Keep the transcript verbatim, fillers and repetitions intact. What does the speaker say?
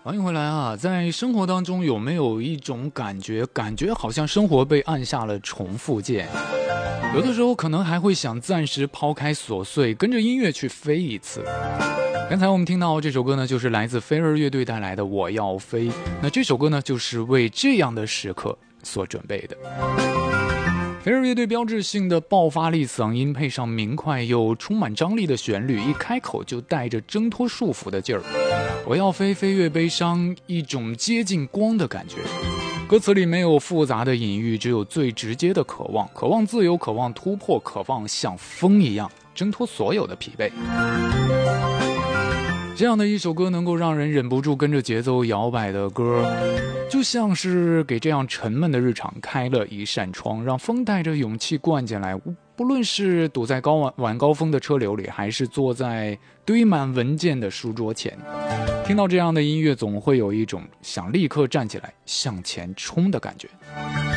欢迎回来啊！在生活当中有没有一种感觉，感觉好像生活被按下了重复键？有的时候可能还会想暂时抛开琐碎，跟着音乐去飞一次。刚才我们听到这首歌呢，就是来自飞儿乐队带来的《我要飞》。那这首歌呢，就是为这样的时刻所准备的。飞儿乐队标志性的爆发力嗓音，配上明快又充满张力的旋律，一开口就带着挣脱束缚的劲儿。我要飞，飞越悲伤，一种接近光的感觉。歌词里没有复杂的隐喻，只有最直接的渴望，渴望自由，渴望突破，渴望像风一样挣脱所有的疲惫。这样的一首歌能够让人忍不住跟着节奏摇摆的歌，就像是给这样沉闷的日常开了一扇窗，让风带着勇气灌进来。不论是堵在高晚晚高峰的车流里，还是坐在堆满文件的书桌前，听到这样的音乐，总会有一种想立刻站起来向前冲的感觉。